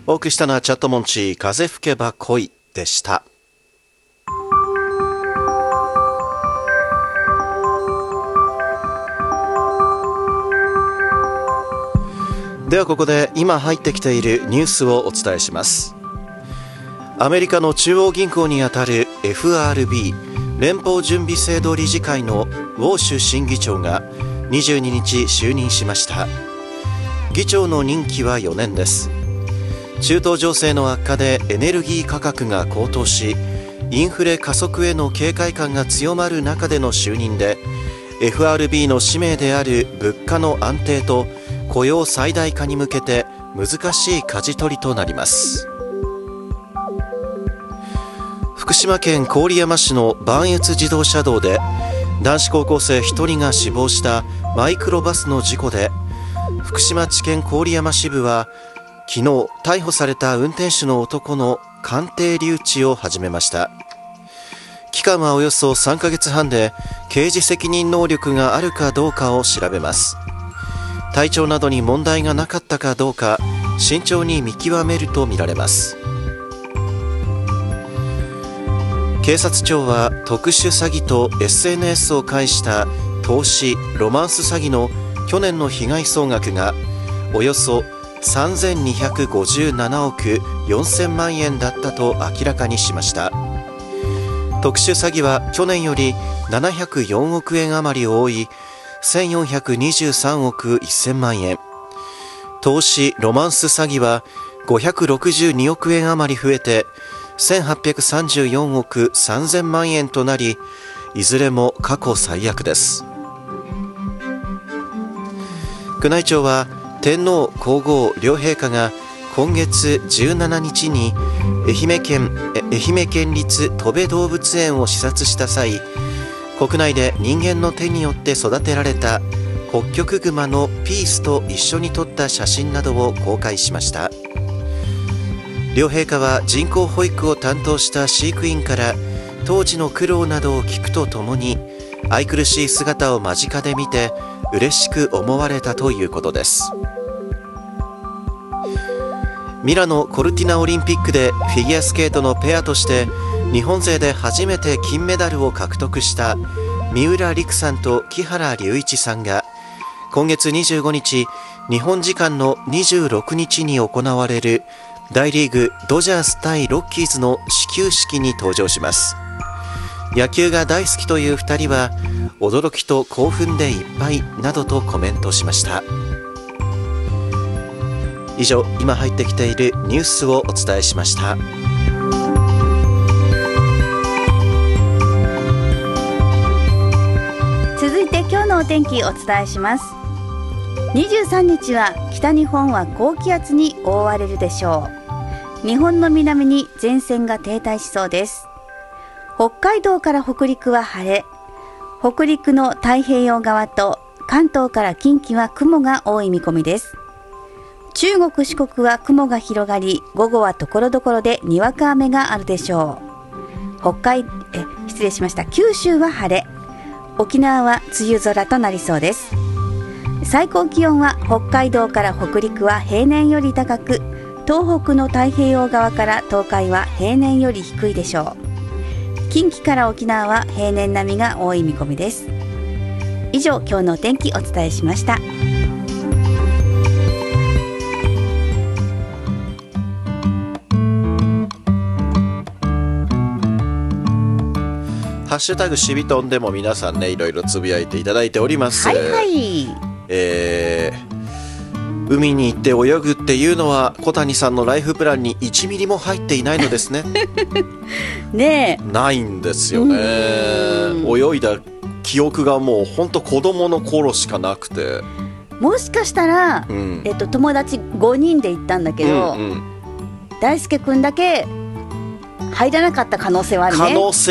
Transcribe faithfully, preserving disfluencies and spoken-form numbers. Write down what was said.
お送りしたのはチャットモンチー風吹けば恋でした。ではここで今入ってきているニュースをお伝えします。アメリカの中央銀行にあたる エフアールビー 連邦準備制度理事会のウォーシュ新議長がにじゅうににち就任しました。議長の任期はよねんです。中東情勢の悪化でエネルギー価格が高騰し、インフレ加速への警戒感が強まる中での就任で、 エフアールビー の使命である物価の安定と雇用最大化に向けて難しい舵取りとなります。福島県郡山市の磐越自動車道で男子高校生ひとりが死亡したマイクロバスの事故で、福島地検郡山支部は昨日逮捕された運転手の男の鑑定留置を始めました。期間はおよそさんかげつはんで、刑事責任能力があるかどうかを調べます。体調などに問題がなかったかどうか慎重に見極めるとみられます。警察庁は特殊詐欺と エスエヌエス を介した投資・ロマンス詐欺の去年の被害総額がおよそさんぜんにひゃくごじゅうななおくよんせんまんえんだったと明らかにしました。特殊詐欺は去年よりななひゃくよんおくえん余り多いせんよんひゃくにじゅうさんおくせんまんえん、投資・ロマンス詐欺はごひゃくろくじゅうにおくえん余り増えてせんはっぴゃくさんじゅうよんおくさんぜんまんえんとなり、いずれも過去最悪です。宮内庁は天皇皇后両陛下が今月じゅうしちにちに愛媛県、愛媛県立とべ動物園を視察した際、国内で人間の手によって育てられたホッキョクグマのピースと一緒に撮った写真などを公開しました。両陛下は人工保育を担当した飼育員から当時の苦労などを聞くとともに、愛くるしい姿を間近で見て嬉しく思われたということです。ミラノ・コルティナオリンピックでフィギュアスケートのペアとして日本勢で初めて金メダルを獲得した三浦璃来さんと木原龍一さんが今月にじゅうごにち、日本時間のにじゅうろくにちに行われる大リーグドジャース対ロッキーズの始球式に登場します。野球が大好きというふたりは驚きと興奮でいっぱいなどとコメントしました。以上、今入ってきているニュースをお伝えしました。 続いて今日のお天気お伝えします。にじゅうさんにちは北日本は高気圧に覆われるでしょう。日本の南に前線が停滞しそうです。北海道から北陸は晴れ、北陸の太平洋側と関東から近畿は雲が多い見込みです。中国四国は雲が広がり、午後は所々でにわか雨があるでしょう。北海え失礼しました九州は晴れ、沖縄は梅雨空となりそうです。最高気温は北海道から北陸は平年より高く、東北の太平洋側から東海は平年より低いでしょう。近畿から沖縄は平年並みが多い見込みです。以上、今日のお天気お伝えしました。 ハッシュタグしびとんでも皆さんね、いろいろつぶやいていただいております。 はいはい、 えー、海に行って泳ぐっていうのは小谷さんのライフプランにいちミリも入っていないのですね。 ねえ、 ないんですよね。泳いだ記憶がもう本当子供の頃しかなくて、 もしかしたら、うん、えっと、友達ごにんで行ったんだけど、うんうん、大輔くんだけ入らなかった可能性はあるね。可能性